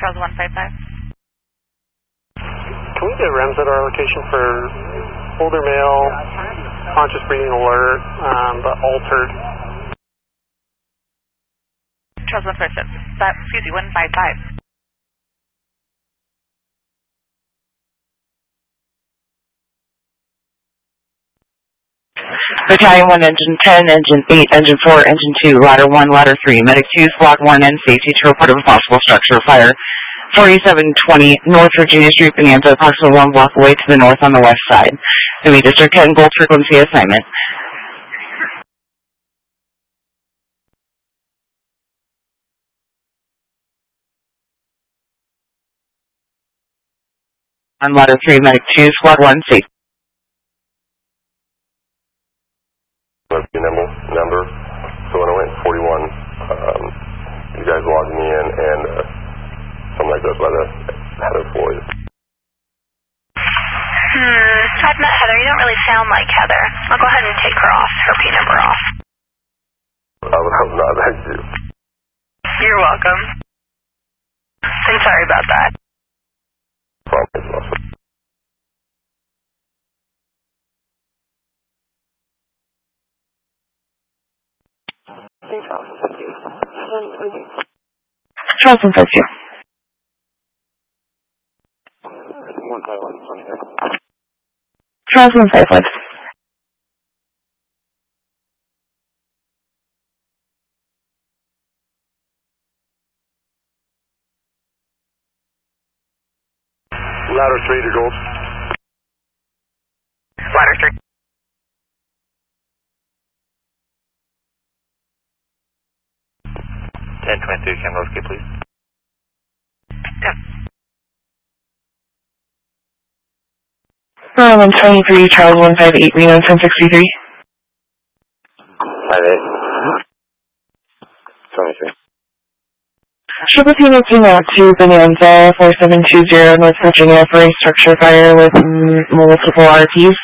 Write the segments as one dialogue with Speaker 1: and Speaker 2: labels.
Speaker 1: Charles 155.
Speaker 2: Can we get REMS at our location for older male, conscious breathing alert, but altered?
Speaker 1: Charles 155. Excuse me, 155.
Speaker 3: Battalion 1, Engine 10, Engine 8, Engine 4, Engine 2, Ladder 1, Ladder 3, Medic 2, Squad 1, and Safety to report of a possible structure fire. 4720 North Virginia Street, Bonanza, approximately 1 block away to the north on the west side. Enemy District 10, gold frequency assignment. On Ladder 3, Medic 2, Squad 1, Safety.
Speaker 4: Number. So when I went 41, you guys logged me in, and something like goes by the Heather Floyd.
Speaker 5: I've met Heather. You don't really sound like Heather. I'll go ahead and take her off, her P number off.
Speaker 4: I'm not, thank you.
Speaker 5: You're welcome. I'm sorry about that.
Speaker 4: Problem.
Speaker 3: Charles 152. Charles 155.
Speaker 4: Ladder 3 to gold.
Speaker 5: Ladder 3.
Speaker 4: Ten 23, camera okay, please.
Speaker 5: Yep.
Speaker 3: 123, Charles 158, Reno 1063.
Speaker 4: 58. 23.
Speaker 3: Triple Team reaching out to Bonanza 4720 North Virginia for a structure fire with multiple RPs.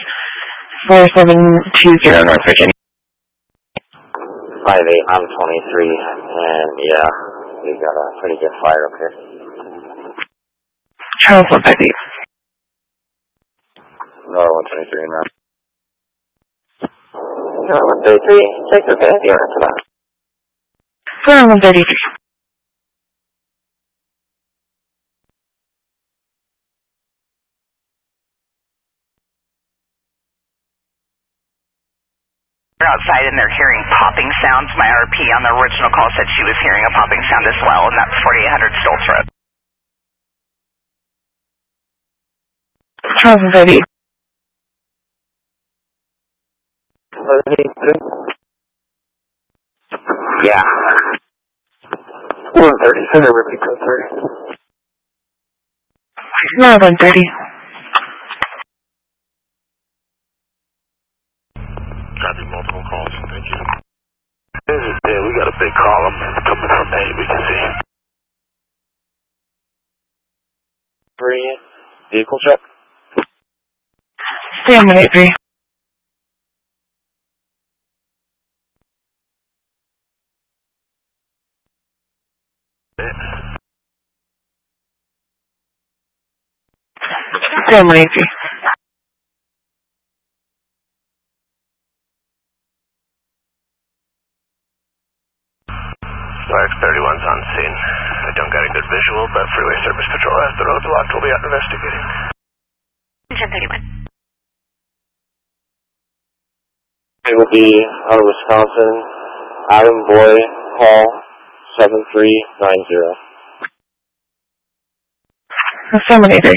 Speaker 3: 4720 North Virginia.
Speaker 6: 58, I'm 23, and yeah, we got a pretty good fire up here.
Speaker 3: Charles 158.
Speaker 6: No, 123 now. No, 133, take the bad unit to that.
Speaker 3: 133.
Speaker 1: Outside and they're hearing popping sounds. My RP on the original call said she was hearing a popping sound as well, and that's 4800 Stoltz Road.
Speaker 3: Charles 138.
Speaker 6: Yeah. 130, send a repeat code 30.
Speaker 3: No, 130.
Speaker 4: Copy multiple calls, thank you. Yeah, we got a big column coming from A, we can see.
Speaker 6: Vehicle check.
Speaker 3: Stay on 183. Stay on 183.
Speaker 4: X31's on scene. I don't got a good visual, but Freeway Service Patrol has the roads locked. We'll be out investigating.
Speaker 5: 1031.
Speaker 6: It will be out of Wisconsin, Adam Boy, Hall, 7390.
Speaker 3: Stay on 183.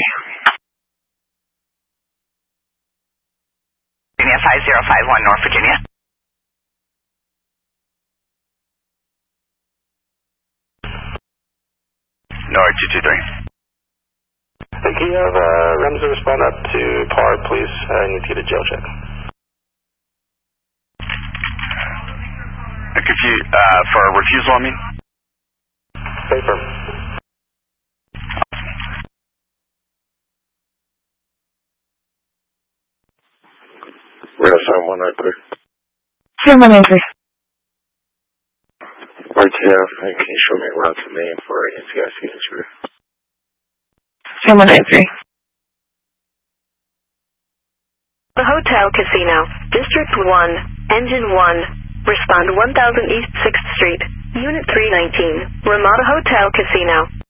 Speaker 1: Virginia 5051 North Virginia.
Speaker 4: North 223. Hey, can you have Remza respond up to PAR, please? I need to get a jail check.
Speaker 7: For a refusal, I mean?
Speaker 4: Paper.
Speaker 6: We're going to sign 193.
Speaker 3: Stay on 183.
Speaker 6: RTF, can you show me a route to name for NCIC history?
Speaker 3: 193.
Speaker 8: The Hotel Casino, District 1, Engine 1, respond 1000 East 6th Street, Unit 319, Ramada Hotel Casino.